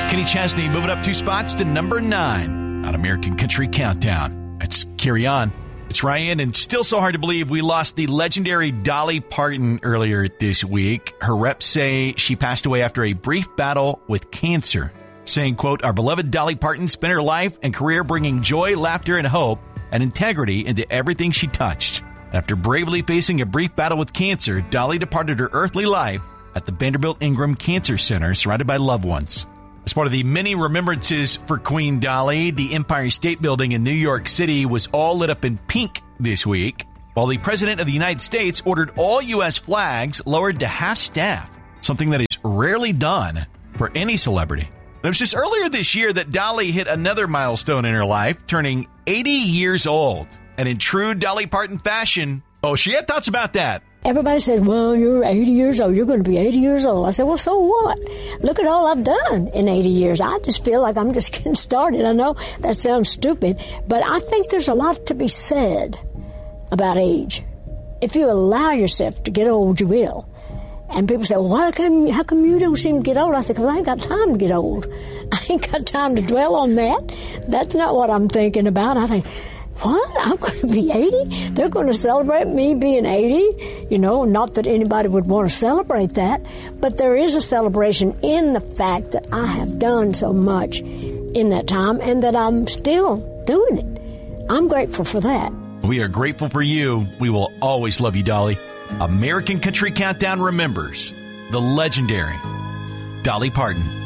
Kenny Chesney moving up 2 spots to number 9 on American Country Countdown. Let's carry on. It's Ryan, and still so hard to believe we lost the legendary Dolly Parton earlier this week. Her reps say she passed away after a brief battle with cancer, saying, quote, "Our beloved Dolly Parton spent her life and career bringing joy, laughter, and hope and integrity into everything she touched. After bravely facing a brief battle with cancer, Dolly departed her earthly life at the Vanderbilt Ingram Cancer Center, surrounded by loved ones." As part of the many remembrances for Queen Dolly, the Empire State Building in New York City was all lit up in pink this week, while the President of the United States ordered all U.S. flags lowered to half-staff, something that is rarely done for any celebrity. It was just earlier this year that Dolly hit another milestone in her life, turning 80 years old. And in true Dolly Parton fashion, she had thoughts about that. Everybody said, well, you're 80 years old. You're going to be 80 years old. I said, well, so what? Look at all I've done in 80 years. I just feel like I'm just getting started. I know that sounds stupid, but I think there's a lot to be said about age. If you allow yourself to get old, you will. And people say, well, how come you don't seem to get old? I said, because I ain't got time to get old. I ain't got time to dwell on that. That's not what I'm thinking about. I think, what? I'm going to be 80? They're going to celebrate me being 80? Not that anybody would want to celebrate that, but there is a celebration in the fact that I have done so much in that time and that I'm still doing it. I'm grateful for that. We are grateful for you. We will always love you, Dolly. American Country Countdown remembers the legendary Dolly Parton.